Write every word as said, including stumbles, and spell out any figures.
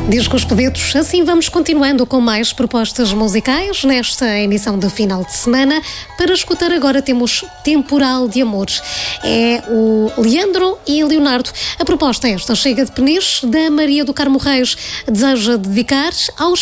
Diz com os pedetos, assim vamos continuando com mais propostas musicais nesta emissão de final de semana. Para escutar agora temos Temporal de Amores. É o Leandro e Leonardo. A proposta esta chega de Peniche, da Maria do Carmo Reis. Deseja dedicar aos